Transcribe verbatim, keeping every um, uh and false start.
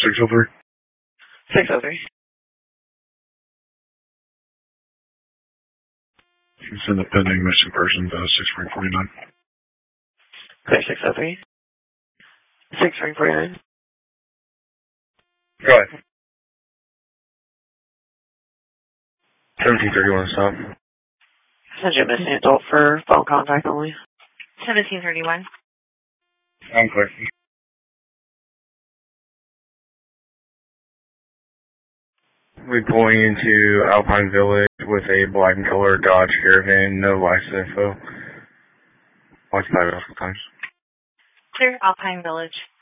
six oh three. six oh three. You send a pending missing person to six three four nine. Okay, six oh three. six three four nine. Go ahead. seventeen thirty-one, stop. Send you a missing adult for phone contact only. seventeen thirty-one. I'm clear. We're pulling into Alpine Village with a black and color Dodge Caravan, no license info. Watch five multiple times. Clear Alpine Village.